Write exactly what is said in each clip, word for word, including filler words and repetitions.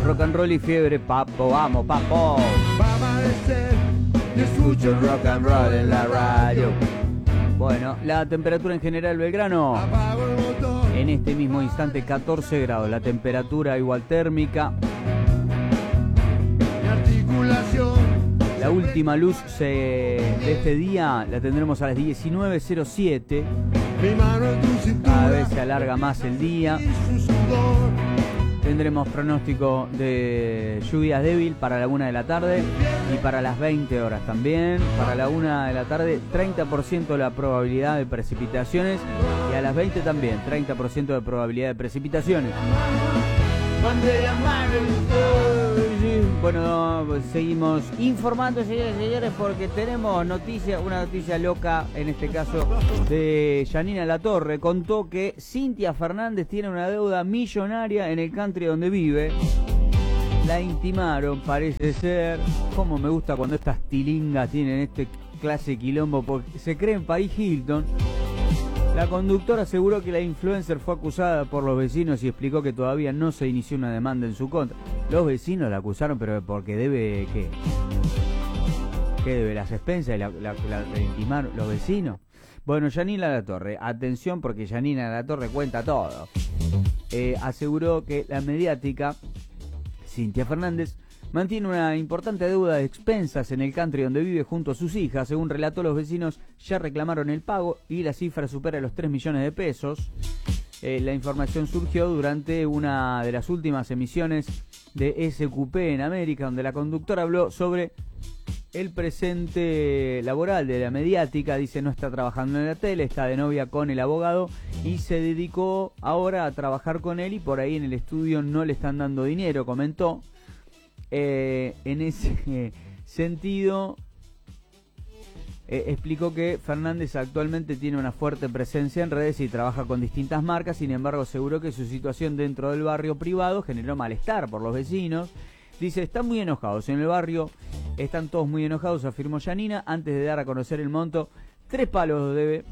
Rock and roll y fiebre, papo, vamos, papo. Va a amanecer y escucho rock and roll en la radio. Bueno, la temperatura en general, Belgrano. Apago el motor. En este mismo instante, catorce grados. La temperatura igual térmica. Mi articulación. La última luz se, de este día la tendremos a las diecinueve cero siete. Mi mano en tu cintura. Cada vez se alarga más el día. Y su sudor. Tendremos pronóstico de lluvias débil para la una de la tarde y para las veinte horas también. Para la una de la tarde, treinta por ciento la probabilidad de precipitaciones. Y a las veinte también, treinta por ciento de probabilidad de precipitaciones. Bueno, pues seguimos informando, señores y señores, porque tenemos noticia, una noticia loca, en este caso de Yanina Latorre. Contó que Cintia Fernández tiene una deuda millonaria en el country donde vive. La intimaron, parece ser. Como me gusta cuando estas tilingas tienen este clase quilombo, porque se cree en Paris Hilton. La conductora aseguró que la influencer fue acusada por los vecinos y explicó que todavía no se inició una demanda en su contra. Los vecinos la acusaron, pero porque debe, ¿qué? ¿Qué debe? ¿Las expensas? ¿La, la, la, la intimaron los vecinos? Bueno, Yanina Latorre, atención porque Yanina Latorre cuenta todo. Eh, aseguró que la mediática Cintia Fernández mantiene una importante deuda de expensas en el country donde vive junto a sus hijas. Según relató, los vecinos ya reclamaron el pago y la cifra supera los tres millones de pesos. Eh, la información surgió durante una de las últimas emisiones de S Q P en América, donde la conductora habló sobre el presente laboral de la mediática. Dice, no está trabajando en la tele, está de novia con el abogado y se dedicó ahora a trabajar con él y por ahí en el estudio no le están dando dinero, comentó. Eh, en ese eh, sentido, eh, explicó que Fernández actualmente tiene una fuerte presencia en redes y trabaja con distintas marcas. Sin embargo, aseguró que su situación dentro del barrio privado generó malestar por los vecinos. Dice, están muy enojados en el barrio, están todos muy enojados, afirmó Yanina, antes de dar a conocer el monto. Tres palos debe.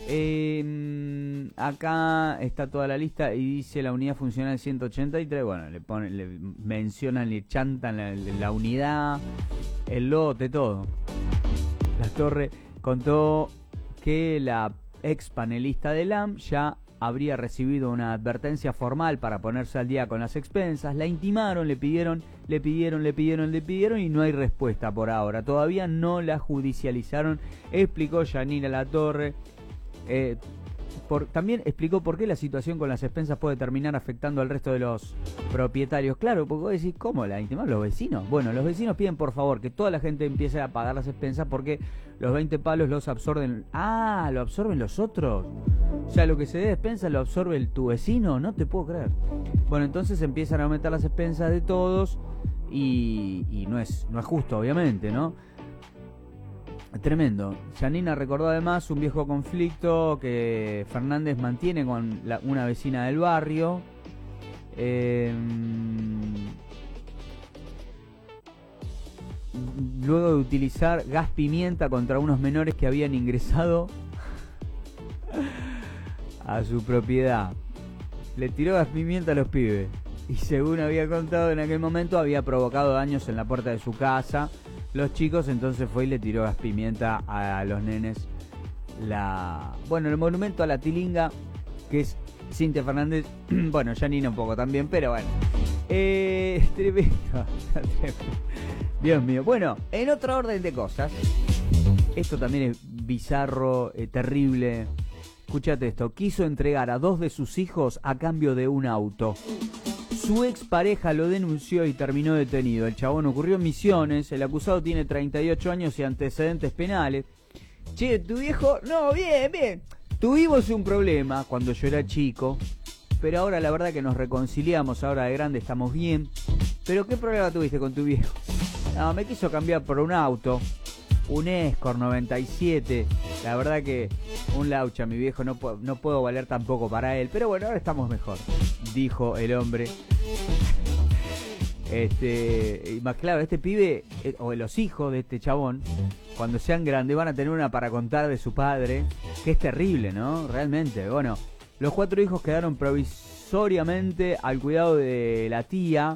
Eh, acá está toda la lista y dice la unidad funcional ciento ochenta y tres. Bueno, le ponen, le mencionan, le chantan la, la unidad, el lote, todo. La Torre contó que la ex panelista de L A M ya habría recibido una advertencia formal para ponerse al día con las expensas. La intimaron, le pidieron, le pidieron, le pidieron, le pidieron y no hay respuesta por ahora. Todavía no la judicializaron, explicó Yanina Latorre. Eh, por, también explicó por qué la situación con las expensas puede terminar afectando al resto de los propietarios. Claro, porque vos decís, ¿cómo la intimaron los vecinos? Bueno, los vecinos piden por favor que toda la gente empiece a pagar las expensas porque los veinte palos los absorben. Ah, lo absorben los otros. O sea, lo que se dé de expensas lo absorbe el, tu vecino, no te puedo creer. Bueno, entonces empiezan a aumentar las expensas de todos y, y no es, no es justo, obviamente, ¿no? Tremendo. Yanina recordó además un viejo conflicto que Fernández mantiene con la, una vecina del barrio. Eh, luego de utilizar gas pimienta contra unos menores que habían ingresado a su propiedad. Le tiró gas pimienta a los pibes y según había contado en aquel momento había provocado daños en la puerta de su casa. Los chicos entonces fue y le tiró gas pimienta a los nenes. La Bueno, el monumento a la tilinga, que es Cintia Fernández. Bueno, Yanina un poco también, pero bueno. Eh, tremendo, tremendo. Dios mío. Bueno, en otro orden de cosas. Esto también es bizarro, eh, terrible. Escúchate esto. Quiso entregar a dos de sus hijos a cambio de un auto. Su expareja lo denunció y terminó detenido. El chabón ocurrió en Misiones. El acusado tiene treinta y ocho años y antecedentes penales. Che, tu viejo... No, bien, bien. Tuvimos un problema cuando yo era chico. Pero ahora la verdad que nos reconciliamos. Ahora de grande estamos bien. Pero ¿qué problema tuviste con tu viejo? No, me quiso cambiar por un auto. Un Escort noventa y siete. La verdad que un Laucha, mi viejo, no, puedo, no puedo valer tampoco para él. Pero bueno, ahora estamos mejor, dijo el hombre. Este, y más claro, este pibe, eh, o los hijos de este chabón, cuando sean grandes van a tener una para contar de su padre, que es terrible, ¿no? Realmente. Bueno, los cuatro hijos quedaron provisoriamente al cuidado de la tía,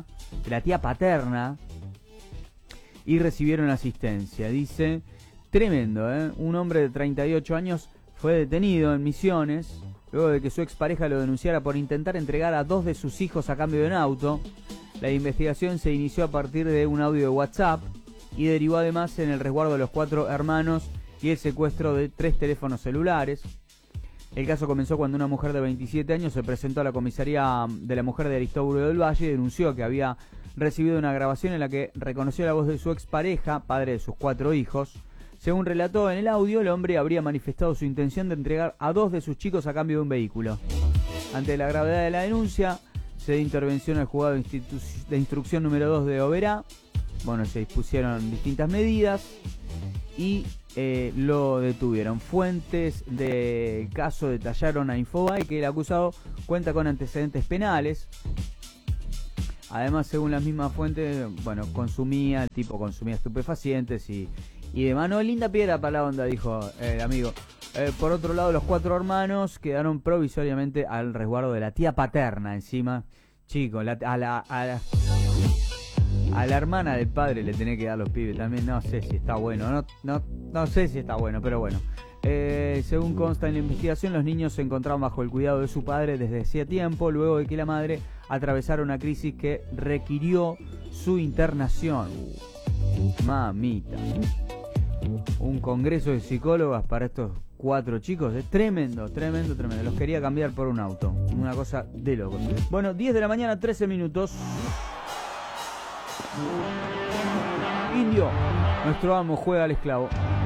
de la tía paterna y recibieron asistencia. Dice, tremendo, ¿eh? Un hombre de treinta y ocho años fue detenido en Misiones luego de que su expareja lo denunciara por intentar entregar a dos de sus hijos a cambio de un auto. La investigación se inició a partir de un audio de WhatsApp y derivó además en el resguardo de los cuatro hermanos y el secuestro de tres teléfonos celulares. El caso comenzó cuando una mujer de veintisiete años se presentó a la comisaría de la mujer de Aristóbulo del Valle y denunció que había recibido una grabación en la que reconoció la voz de su expareja, padre de sus cuatro hijos. Según relató en el audio, el hombre habría manifestado su intención de entregar a dos de sus chicos a cambio de un vehículo. Ante la gravedad de la denuncia, se dio intervención al juzgado de, institu- de instrucción número dos de Oberá. Bueno, se dispusieron distintas medidas y eh, lo detuvieron. Fuentes del caso detallaron a Infobae que el acusado cuenta con antecedentes penales. Además, según las mismas fuentes, bueno, consumía, el tipo consumía estupefacientes y, y demás. No, linda piedra para la onda, dijo el amigo. Eh, por otro lado, los cuatro hermanos quedaron provisoriamente al resguardo de la tía paterna encima. Chicos, la, a, la, a, la, a la hermana del padre le tenés que dar los pibes también. No sé si está bueno, no, no, no sé si está bueno, pero bueno. Eh, según consta en la investigación, los niños se encontraban bajo el cuidado de su padre desde hacía tiempo, luego de que la madre atravesara una crisis que requirió su internación. Mamita. Un congreso de psicólogas para estos cuatro chicos, es tremendo, tremendo, tremendo. Los quería cambiar por un auto, una cosa de loco. Bueno, diez de la mañana, trece minutos. Indio, nuestro amo juega al esclavo.